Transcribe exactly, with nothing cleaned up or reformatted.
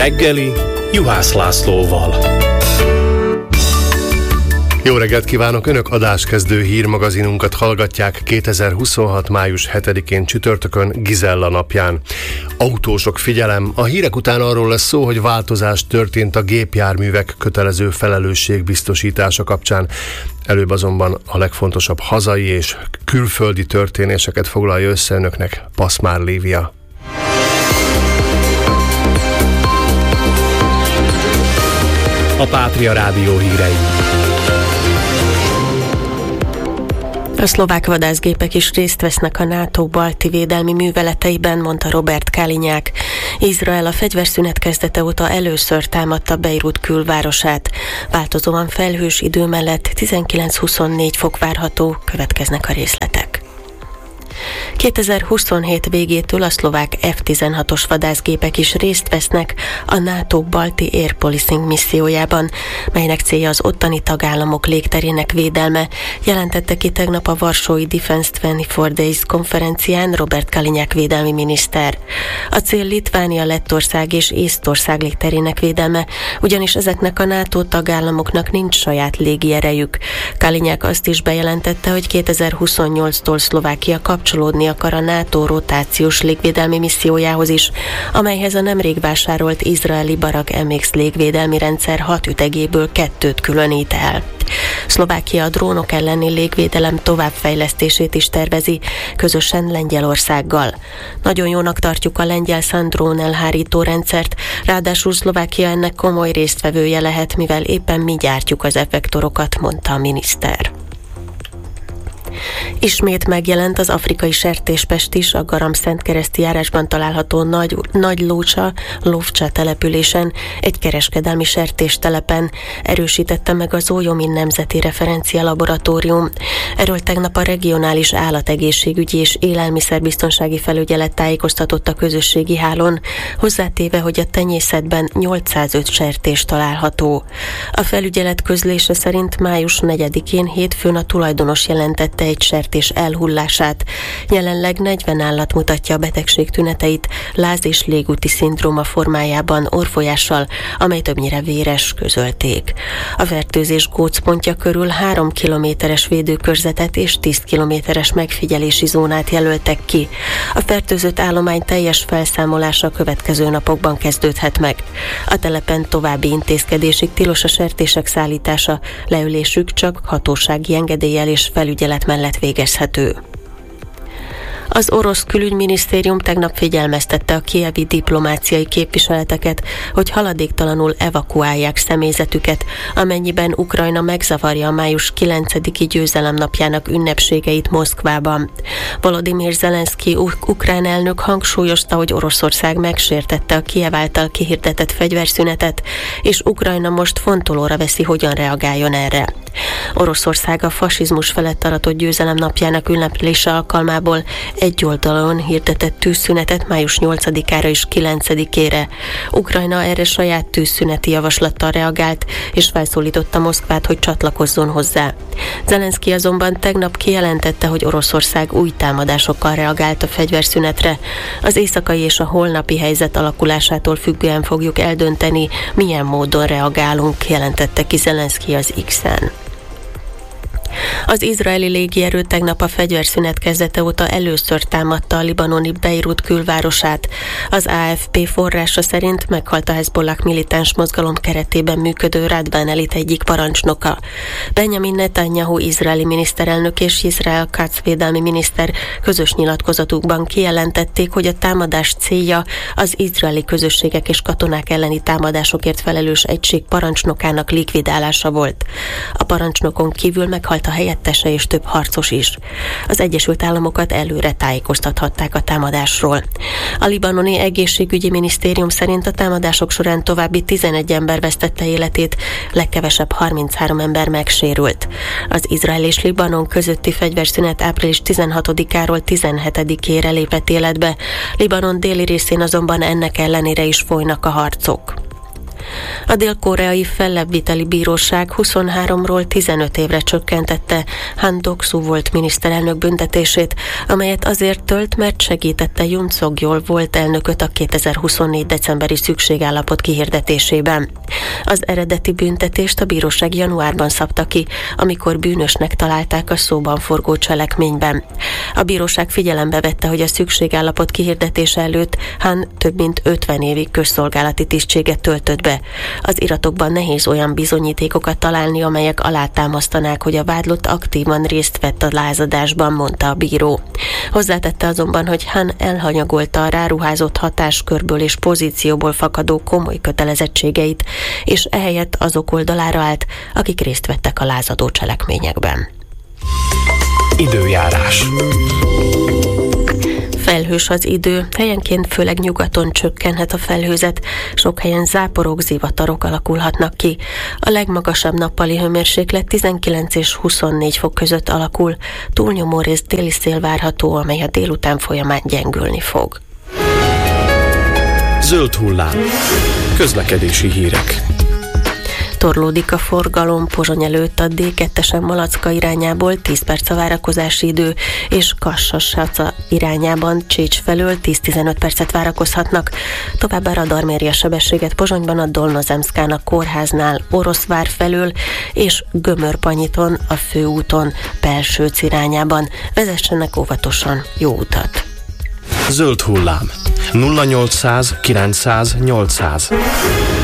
reggeli Juhász Lászlóval. Jó reggelt kívánok! Önök adáskezdő hírmagazinunkat hallgatják kétezer-huszonhat. május hetedikén csütörtökön, Gizella napján. Autósok, figyelem! A hírek után arról lesz szó, hogy változás történt a gépjárművek kötelező felelősségbiztosítása kapcsán. Előbb azonban a legfontosabb hazai és külföldi történéseket foglalja össze önöknek Paszmár Lívia. A Pátria Rádió hírei. A szlovák vadászgépek is részt vesznek a NATO balti védelmi műveleteiben, mondta Robert Kalinyák. Izrael a fegyverszünet kezdete óta először támadta Bejrút külvárosát. Változóan felhős idő mellett tizenkilenc-huszonnégy fok várható, következnek a részletek. kétezer-huszonhét végétől a szlovák ef tizenhatos vadászgépek is részt vesznek a NATO balti air policing missziójában, melynek célja az ottani tagállamok légterének védelme, jelentette ki tegnap a varsói Defense huszonnégy Days konferencián Robert Kalinyák védelmi miniszter. A cél Litvánia, Lettország és Észtország légterének védelme, ugyanis ezeknek a NATO tagállamoknak nincs saját légierejük. Kalinyák azt is bejelentette, hogy kétezer-huszonnyolctól Szlovákia kapcsolódni akar a NATO rotációs légvédelmi missziójához is, amelyhez a nemrég vásárolt izraeli Barak em iksz légvédelmi rendszer hat ütegéből kettőt különít el. Szlovákia a drónok elleni légvédelem továbbfejlesztését is tervezi, közösen Lengyelországgal. Nagyon jónak tartjuk a lengyel Sandrón elhárító rendszert, ráadásul Szlovákia ennek komoly résztvevője lehet, mivel éppen mi gyártjuk az effektorokat, mondta a miniszter. Ismét megjelent az afrikai sertéspest is a Garamszentkereszti járásban található Nagy, Nagy Lócsa, Lovcsa településen, egy kereskedelmi sertéstelepen, erősítette meg az Ójomi Nemzeti Referencia Laboratórium. Erről tegnap a regionális állategészségügyi és élelmiszerbiztonsági felügyelet tájékoztatott a közösségi hálón, hozzátéve, hogy a tenyészetben nyolcszázöt sertés található. A felügyelet közlése szerint május negyedikén hétfőn a tulajdonos jelentette egy sertés elhullását. Jelenleg negyven állat mutatja a betegség tüneteit láz- és légúti szindróma formájában orrfolyással, amely többnyire véres, közölték. A fertőzés gócpontja körül három kilométeres védőkörzetet és tíz kilométeres megfigyelési zónát jelöltek ki. A fertőzött állomány teljes felszámolása a következő napokban kezdődhet meg. A telepen további intézkedésig tilos a sertések szállítása, leülésük csak hatósági engedéllyel és felügyelet mellett végezhető. Az orosz külügyminisztérium tegnap figyelmeztette a kijevi diplomáciai képviseleteket, hogy haladéktalanul evakuálják személyzetüket, amennyiben Ukrajna megzavarja a május kilencediki győzelemnapjának ünnepségeit Moszkvában. Volodymyr Zelenszky ukrán elnök hangsúlyozta, hogy Oroszország megsértette a Kijev által kihirdetett fegyverszünetet, és Ukrajna most fontolóra veszi, hogyan reagáljon erre. Oroszország a fasizmus felett aratott győzelemnapjának ünneplése alkalmából egy oldalon hirdetett tűzszünetet május nyolcadikára és kilencedikére. Ukrajna erre saját tűzszüneti javaslattal reagált, és felszólította Moszkvát, hogy csatlakozzon hozzá. Zelenszky azonban tegnap kijelentette, hogy Oroszország új támadásokkal reagált a fegyverszünetre. Az éjszakai és a holnapi helyzet alakulásától függően fogjuk eldönteni, milyen módon reagálunk, jelentette ki Zelenszky az X-en. Az izraeli légierő tegnap a fegyverszünet kezdete óta először támadta a libanoni Bejrút külvárosát. Az á ef pé forrása szerint meghalt a Hezbollah militáns mozgalom keretében működő Radvan elit egyik parancsnoka. Benjamin Netanyahu izraeli miniszterelnök és Israel Katz védelmi miniszter közös nyilatkozatukban kijelentették, hogy a támadás célja az izraeli közösségek és katonák elleni támadásokért felelős egység parancsnokának likvidálása volt. A parancsnokon kívül meghalt a helyettese és több harcos is. Az Egyesült Államokat előre tájékoztathatták a támadásról. A libanoni egészségügyi minisztérium szerint a támadások során további tizenegy ember vesztette életét, legkevesebb harminchárom ember megsérült. Az Izrael és Libanon közötti fegyverszünet április tizenhatodikáról tizenhetedikére lépett életbe, Libanon déli részén azonban ennek ellenére is folynak a harcok. A dél-koreai fellebbviteli bíróság huszonháromról tizenöt évre csökkentette Han Duck-soo volt miniszterelnök büntetését, amelyet azért tölt, mert segítette Yoon Suk-yeol volt elnököt a kétezer-huszonnégy decemberi szükségállapot kihirdetésében. Az eredeti büntetést a bíróság januárban szabta ki, amikor bűnösnek találták a szóban forgó cselekményben. A bíróság figyelembe vette, hogy a szükségállapot kihirdetése előtt Han több mint ötven évig közszolgálati tisztséget töltött be. Az iratokban nehéz olyan bizonyítékokat találni, amelyek alátámasztanák, hogy a vádlott aktívan részt vett a lázadásban, mondta a bíró. Hozzátette azonban, hogy Han elhanyagolta a ráruházott hatáskörből és pozícióból fakadó komoly kötelezettségeit, és ehelyett azok oldalára állt, akik részt vettek a lázadó cselekményekben. Időjárás. Felhős az idő, helyenként főleg nyugaton csökkenhet a felhőzet, sok helyen záporok, zivatarok alakulhatnak ki. A legmagasabb nappali hőmérséklet tizenkilenc és huszonnégy fok között alakul, túlnyomó rész déli szél várható, amely a délután folyamán gyengülni fog. Zöld hullám. Közlekedési hírek. Torlódik a forgalom Pozsony előtt a dé kettesen Malacka irányából tíz perc a várakozási idő, és Kassa-Saca irányában Csícs felől tíz-tizenöt percet várakozhatnak. Továbbá radar méri a sebességet Pozsonyban a Dolnozemszkának kórháznál Oroszvár felől, és Gömörpanyiton a főúton Pelsőc irányában. Vezessenek óvatosan, jó utat! Zöld hullám. nulla nyolcszáz kilencszáz nyolcszáz.